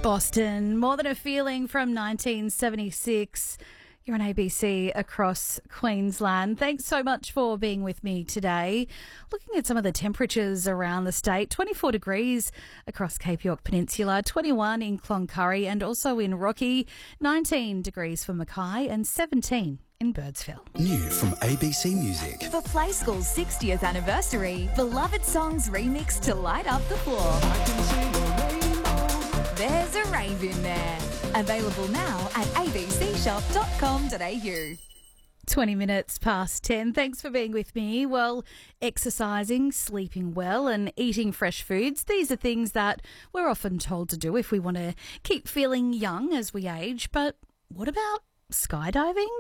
Boston, More Than a Feeling from 1976. You're on ABC across Queensland. Thanks so much for being with me today. Looking at some of the temperatures around the state, 24 degrees across Cape York Peninsula, 21 in Cloncurry and also in Rocky, 19 degrees for Mackay and 17 in Birdsville. New from ABC Music. For Play School's 60th anniversary, beloved songs remixed to light up the floor. There's a rave in there. Available now at abcshop.com.au. 20 minutes past 10. Thanks for being with me. Well, exercising, sleeping well and eating fresh foods, these are things that we're often told to do if we want to keep feeling young as we age. But what about skydiving?